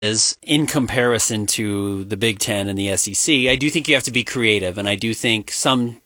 is in comparison to the Big Ten and the SEC. I do think you have to be creative, and I do think some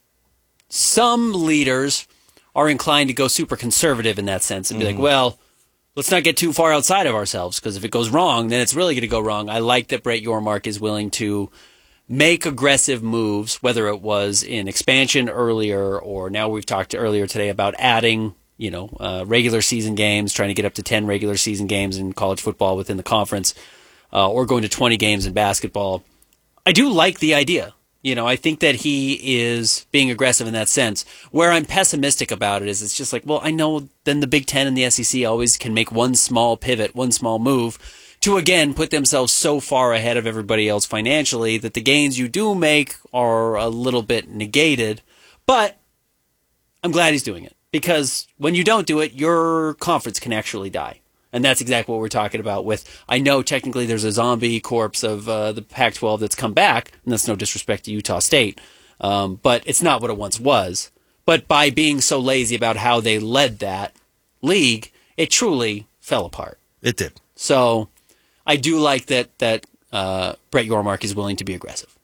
leaders are inclined to go super conservative in that sense and be like, well, let's not get too far outside of ourselves, because if it goes wrong, then it's really going to go wrong. I like that Brett Yormark is willing to make aggressive moves, whether it was in expansion earlier, or now we've talked earlier today about adding, regular season games, trying to get up to 10 regular season games in college football within the conference, or going to 20 games in basketball. I do like the idea. I think that he is being aggressive in that sense. Where I'm pessimistic about it is it's just like, well, I know then the Big Ten and the SEC always can make one small pivot, one small move to, again, put themselves so far ahead of everybody else financially that the gains you do make are a little bit negated. But I'm glad he's doing it, because when you don't do it, your conference can actually die. And that's exactly what we're talking about with, I know technically there's a zombie corpse of the Pac-12 that's come back, and that's no disrespect to Utah State, but it's not what it once was. But by being so lazy about how they led that league, it truly fell apart. It did. So I do like that Brett Yormark is willing to be aggressive.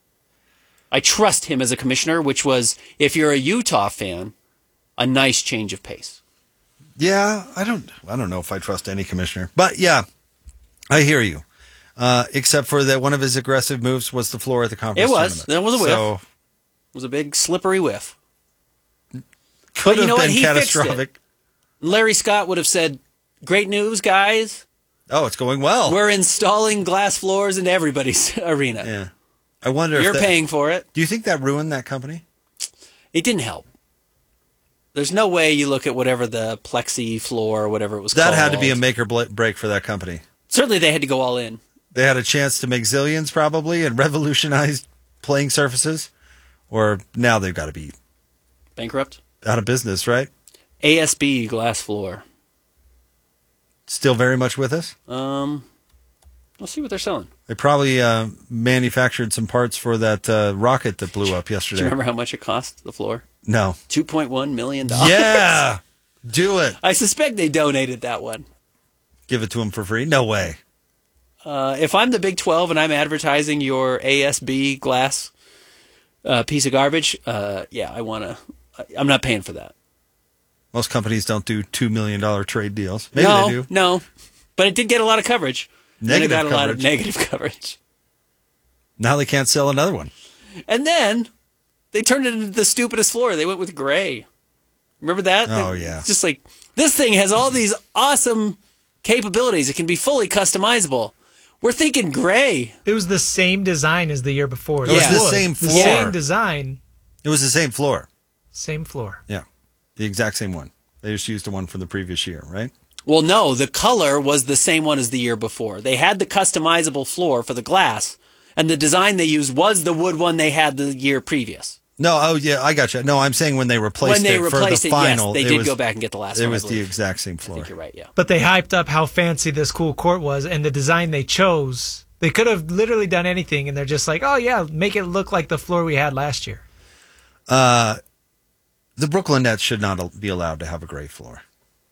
I trust him as a commissioner, which was, if you're a Utah fan, a nice change of pace. Yeah, I don't know if I trust any commissioner, but yeah, I hear you. Except for that, one of his aggressive moves was the floor at the conference. It was. Tournament. That was a whiff. So, it was a big slippery whiff. Could have been He catastrophic. Larry Scott would have said, "Great news, guys! Oh, it's going well. We're installing glass floors in everybody's arena. Yeah, I wonder You're if paying for it. Do you think that ruined that company? It didn't help. There's no way you look at whatever the plexi floor or whatever it was called. That had to be a make or break for that company. Certainly they had to go all in. They had a chance to make zillions probably and revolutionize playing surfaces. Or now they've got to be bankrupt, out of business, right? ASB glass floor. Still very much with us? We'll see what they're selling. They probably manufactured some parts for that rocket that blew up yesterday. Do you remember how much it cost, the floor? No. $2.1 million. Yeah. Do it. I suspect they donated that one. Give it to them for free? No way. If I'm the Big 12 and I'm advertising your ASB glass piece of garbage, I'm not paying for that. Most companies don't do $2 million trade deals. Maybe they do. No. But it did get a lot of coverage. Negative got coverage. A lot of negative coverage. Now they can't sell another one. And then they turned it into the stupidest floor. They went with gray. Remember that? Oh, yeah. It's just like, this thing has all these awesome capabilities. It can be fully customizable. We're thinking gray. It was the same design as the year before. It was the same floor. The same design. It was the same floor. Same floor. Yeah. The exact same one. They just used the one from the previous year, right? Well, no. The color was the same one as the year before. They had the customizable floor for the glass, and the design they used was the wood one they had the year previous. No, I got you. No, I'm saying when they replaced it for the final. Yes, they did go back and get the last one. It was the exact same floor. I think you're right, yeah. But they hyped up how fancy this cool court was, and the design they chose. They could have literally done anything, and they're just like, oh, yeah, make it look like the floor we had last year. The Brooklyn Nets should not be allowed to have a gray floor.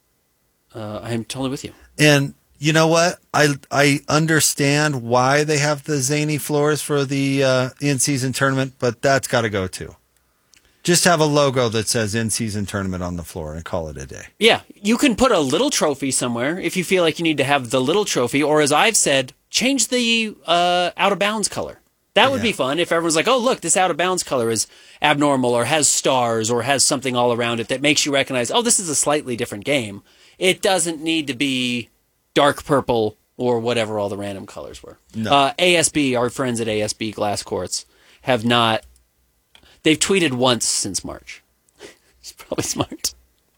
I'm totally with you. And you know what? I understand why they have the zany floors for the in-season tournament, but that's got to go too. Just have a logo that says in-season tournament on the floor and call it a day. Yeah, you can put a little trophy somewhere if you feel like you need to have the little trophy, or as I've said, change the out-of-bounds color. That would be fun if everyone's like, oh, look, this out-of-bounds color is abnormal or has stars or has something all around it that makes you recognize, oh, this is a slightly different game. It doesn't need to be dark purple or whatever all the random colors were. No. ASB, our friends at ASB Glass Courts, have not... They've tweeted once since March. It's probably smart.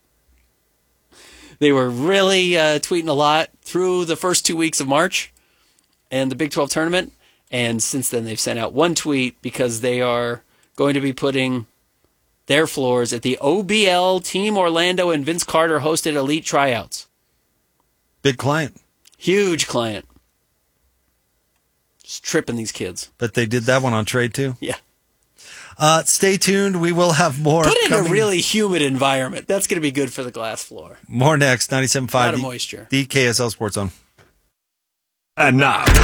They were really tweeting a lot through the first 2 weeks of March and the Big 12 tournament. And since then, they've sent out one tweet because they are going to be putting their floors at the OBL Team Orlando and Vince Carter hosted elite tryouts. Big client. Huge client. Just tripping these kids. But they did that one on trade too? Yeah. Stay tuned. We will have more. Put it in a really humid environment. That's going to be good for the glass floor. More next. 97.5. A lot of moisture. The KSL Sports Zone. Enough.